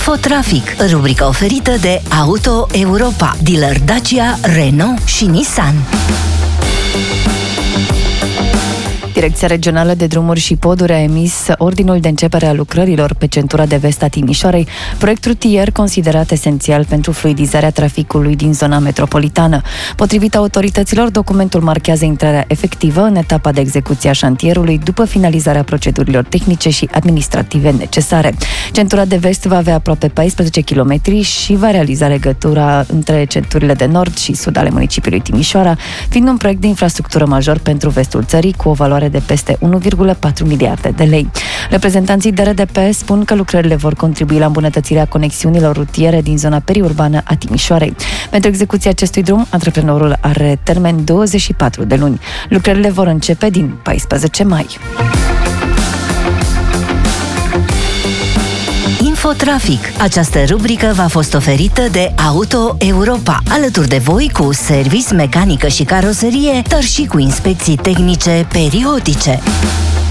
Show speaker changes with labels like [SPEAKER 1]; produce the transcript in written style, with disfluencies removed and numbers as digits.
[SPEAKER 1] Infotrafic, rubrica oferită de Auto Europa, dealer Dacia, Renault și Nissan.
[SPEAKER 2] Direcția Regională de Drumuri și Poduri a emis ordinul de începere a lucrărilor pe centura de vest a Timișoarei, proiect rutier considerat esențial pentru fluidizarea traficului din zona metropolitană. Potrivit autorităților, documentul marchează intrarea efectivă în etapa de execuție a șantierului după finalizarea procedurilor tehnice și administrative necesare. Centura de vest va avea aproape 14 km și va realiza legătura între centurile de nord și sud ale municipiului Timișoara, fiind un proiect de infrastructură major pentru vestul țării cu o valoare de peste 1,4 miliarde de lei. Reprezentanții DRDP spun că lucrările vor contribui la îmbunătățirea conexiunilor rutiere din zona periurbană a Timișoarei. Pentru execuția acestui drum, antreprenorul are termen 24 de luni. Lucrările vor începe din 14 mai.
[SPEAKER 1] Infotrafic. Această rubrică v-a fost oferită de Auto Europa, alături de voi cu serviciu, mecanică și caroserie, dar și cu inspecții tehnice periodice.